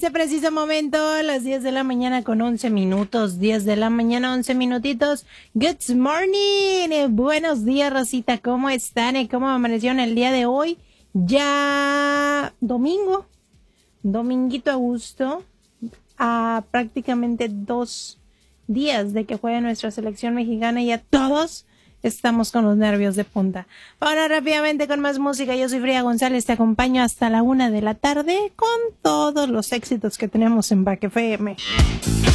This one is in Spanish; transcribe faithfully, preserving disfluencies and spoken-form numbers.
Este preciso momento, a las diez de la mañana con once minutos, diez de la mañana, once minutitos. Good morning, eh, buenos días, Rosita, ¿cómo están? Eh, ¿Cómo amanecieron el día de hoy? Ya domingo, dominguito a gusto, a prácticamente dos días de que juegue nuestra selección mexicana y ya todos estamos con los nervios de punta. Ahora rápidamente con más música. Yo soy Frida González, te acompaño hasta la una de la tarde con todos los éxitos que tenemos en Back F M.